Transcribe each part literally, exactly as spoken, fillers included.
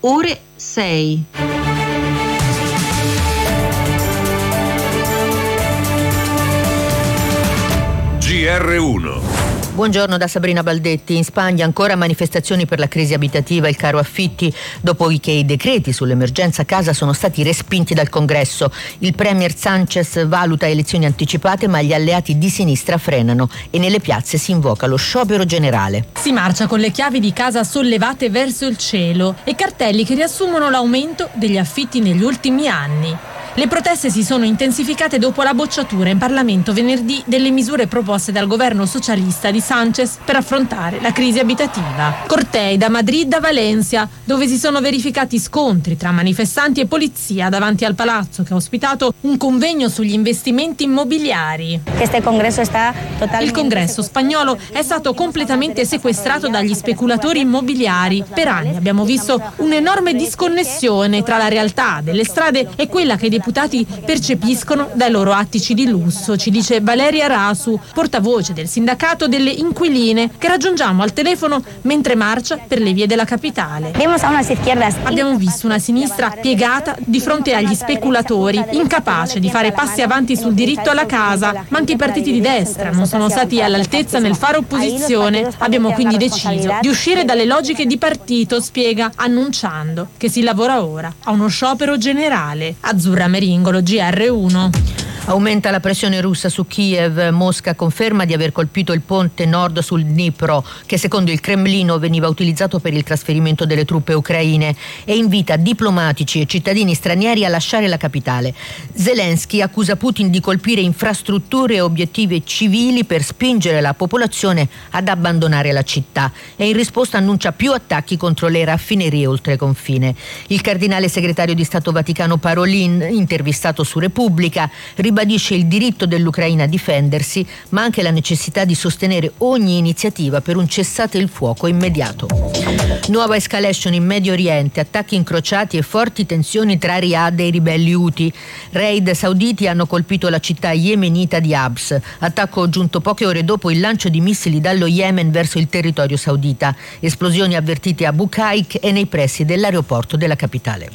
ore sei. G R uno. Buongiorno da Sabrina Baldetti. In Spagna ancora manifestazioni per la crisi abitativa e il caro affitti, dopo che i decreti sull'emergenza casa sono stati respinti dal Congresso. Il premier Sánchez valuta elezioni anticipate, ma gli alleati di sinistra frenano e nelle piazze si invoca lo sciopero generale. Si marcia con le chiavi di casa sollevate verso il cielo e cartelli che riassumono l'aumento degli affitti negli ultimi anni. Le proteste si sono intensificate dopo la bocciatura in Parlamento venerdì delle misure proposte dal governo socialista di Sánchez per affrontare la crisi abitativa. Cortei da Madrid a Valencia, dove si sono verificati scontri tra manifestanti e polizia davanti al palazzo che ha ospitato un convegno sugli investimenti immobiliari. Il congresso spagnolo è stato completamente sequestrato dagli speculatori immobiliari. Per anni abbiamo visto un'enorme disconnessione tra la realtà delle strade e quella che i deputati percepiscono dai loro attici di lusso, ci dice Valeria Rasu, portavoce del sindacato delle inquiline, che raggiungiamo al telefono mentre marcia per le vie della capitale. Abbiamo visto una sinistra piegata di fronte agli speculatori, incapace di fare passi avanti sul diritto alla casa, ma anche i partiti di destra non sono stati all'altezza nel fare opposizione. Abbiamo quindi deciso di uscire dalle logiche di partito, spiega, annunciando che si lavora ora a uno sciopero generale. Azzurra Meringolo, G R uno. Aumenta la pressione russa su Kiev. Mosca conferma di aver colpito il ponte nord sul Dnipro, che secondo il Cremlino veniva utilizzato per il trasferimento delle truppe ucraine, e invita diplomatici e cittadini stranieri a lasciare la capitale. Zelensky accusa Putin di colpire infrastrutture e obiettivi civili per spingere la popolazione ad abbandonare la città, e in risposta annuncia più attacchi contro le raffinerie oltre confine. Il cardinale segretario di Stato Vaticano Parolin, intervistato su Repubblica, ribadisce il diritto dell'Ucraina a difendersi, ma anche la necessità di sostenere ogni iniziativa per un cessate il fuoco immediato. Nuova escalation in Medio Oriente, attacchi incrociati e forti tensioni tra Riyadh e i ribelli Houthi. Raid sauditi hanno colpito la città yemenita di Abs, attacco giunto poche ore dopo il lancio di missili dallo Yemen verso il territorio saudita. Esplosioni avvertite a Bucaik e nei pressi dell'aeroporto della capitale.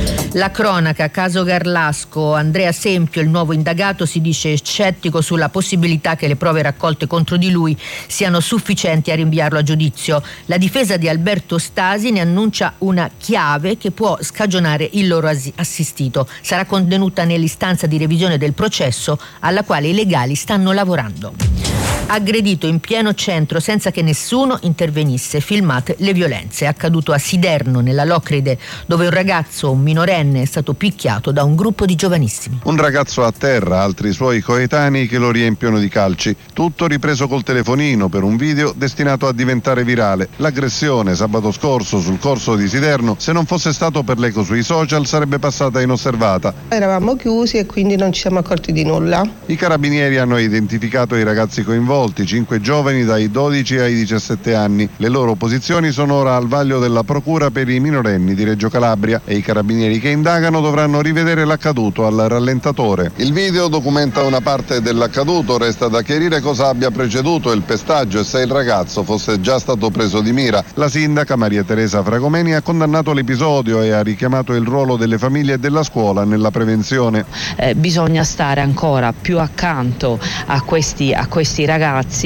La cronaca, caso Garlasco. Andrea Sempio, il nuovo indagato, si dice scettico sulla possibilità che le prove raccolte contro di lui siano sufficienti a rinviarlo a giudizio. La difesa di Alberto Stasi ne annuncia una chiave che può scagionare il loro assistito. Sarà contenuta nell'istanza di revisione del processo alla quale i legali stanno lavorando. Aggredito in pieno centro senza che nessuno intervenisse, filmate le violenze. È accaduto a Siderno, nella Locride, dove un ragazzo, un minorenne, è stato picchiato da un gruppo di giovanissimi. Un ragazzo a terra, altri suoi coetanei che lo riempiono di calci. Tutto ripreso col telefonino per un video destinato a diventare virale. L'aggressione sabato scorso sul corso di Siderno, se non fosse stato per l'eco sui social, sarebbe passata inosservata. Eravamo chiusi e quindi non ci siamo accorti di nulla. I carabinieri hanno identificato i ragazzi coinvolti, cinque giovani dai dodici ai diciassette anni. Le loro posizioni sono ora al vaglio della Procura per i minorenni di Reggio Calabria e i carabinieri che indagano dovranno rivedere l'accaduto al rallentatore. Il video documenta una parte dell'accaduto, resta da chiarire cosa abbia preceduto il pestaggio e se il ragazzo fosse già stato preso di mira. La sindaca Maria Teresa Fragomeni ha condannato l'episodio e ha richiamato il ruolo delle famiglie e della scuola nella prevenzione. Eh, bisogna stare ancora più accanto a questi, a questi ragazzi,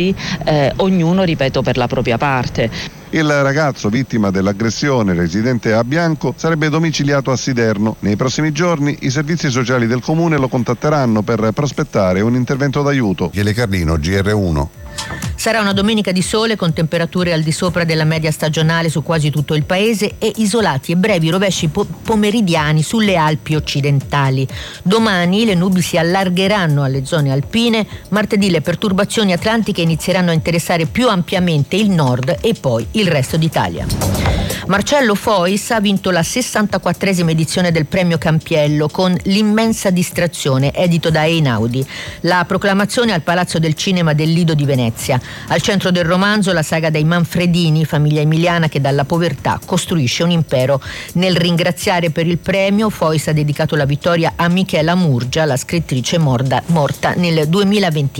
eh, ognuno, ripeto, per la propria parte. Il ragazzo vittima dell'aggressione, residente a Bianco, sarebbe domiciliato a Siderno. Nei prossimi giorni i servizi sociali del comune lo contatteranno per prospettare un intervento d'aiuto. Michele Carlino, G R uno. Sarà una domenica di sole con temperature al di sopra della media stagionale su quasi tutto il paese e isolati e brevi rovesci po- pomeridiani sulle Alpi occidentali. Domani le nubi si allargheranno alle zone alpine, martedì le perturbazioni atlantiche inizieranno a interessare più ampiamente il nord e poi il resto d'Italia. Marcello Fois ha vinto la sessantaquattresima edizione del premio Campiello con L'immensa distrazione, edito da Einaudi. La proclamazione al Palazzo del Cinema del Lido di Venezia. Al centro del romanzo la saga dei Manfredini, famiglia emiliana che dalla povertà costruisce un impero. Nel ringraziare per il premio, Fois ha dedicato la vittoria a Michela Murgia, la scrittrice morda, morta nel duemilaventitré.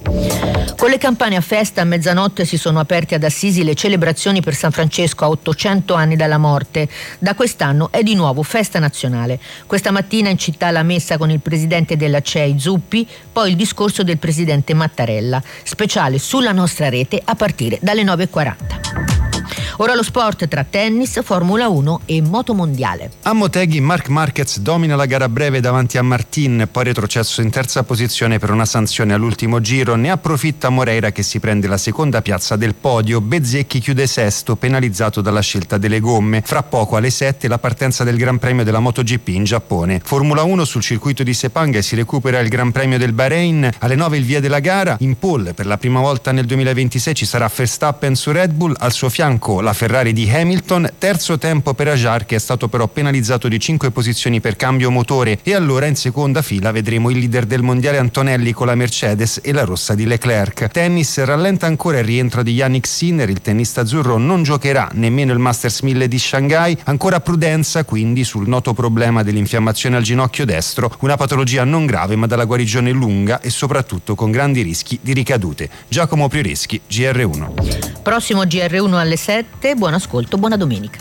Con le campane a festa, a mezzanotte si sono aperte ad Assisi le celebrazioni per San Francesco a ottocento anni dalla morte. Da quest'anno è di nuovo festa nazionale. Questa mattina in città la messa con il presidente della C E I Zuppi, poi il discorso del presidente Mattarella. Speciale sulla nostra rete a partire dalle nove e quaranta. Ora lo sport tra tennis, Formula uno e motomondiale. A Motegi Marc Marquez domina la gara breve davanti a Martin, poi retrocesso in terza posizione per una sanzione all'ultimo giro. Ne approfitta Moreira che si prende la seconda piazza del podio. Bezzecchi chiude sesto, penalizzato dalla scelta delle gomme. Fra poco alle sette la partenza del Gran Premio della MotoGP in Giappone. Formula uno sul circuito di Sepang, si recupera il Gran Premio del Bahrain. Alle nove il via della gara. In pole per la prima volta nel duemilaventisei ci sarà Verstappen su Red Bull, al suo fianco la Ferrari di Hamilton. Terzo tempo per Ajar, che è stato però penalizzato di cinque posizioni per cambio motore, e allora in seconda fila vedremo il leader del mondiale Antonelli con la Mercedes e la rossa di Leclerc. Tennis, rallenta ancora il rientro di Yannick Sinner, il tennista azzurro non giocherà nemmeno il Masters mille di Shanghai. Ancora prudenza quindi sul noto problema dell'infiammazione al ginocchio destro, una patologia non grave ma dalla guarigione lunga e soprattutto con grandi rischi di ricadute. Giacomo Prioreschi, G R uno. Prossimo G R uno alle sette. Buon ascolto, buona domenica.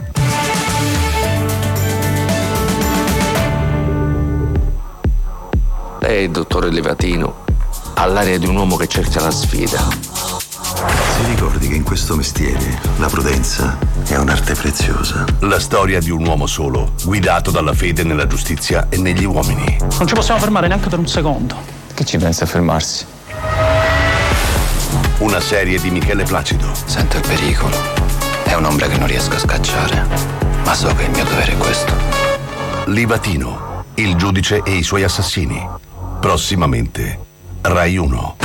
Lei, dottore Livatino, ha l'aria di un uomo che cerca la sfida. Si ricordi che in questo mestiere la prudenza è un'arte preziosa. La storia di un uomo solo, guidato dalla fede nella giustizia e negli uomini. Non ci possiamo fermare neanche per un secondo. Che ci pensa a fermarsi? Una serie di Michele Placido. Sento il pericolo. È un'ombra che non riesco a scacciare, ma so che il mio dovere è questo. Livatino, il giudice e i suoi assassini. Prossimamente, Rai uno.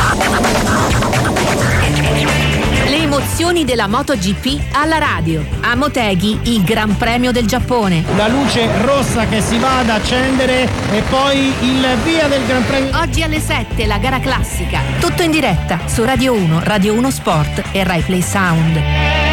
Le emozioni della MotoGP alla radio. A Motegi, il Gran Premio del Giappone. La luce rossa che si va ad accendere e poi il via del Gran Premio. Oggi alle sette la gara classica. Tutto in diretta su Radio uno, Radio uno Sport e Rai Play Sound.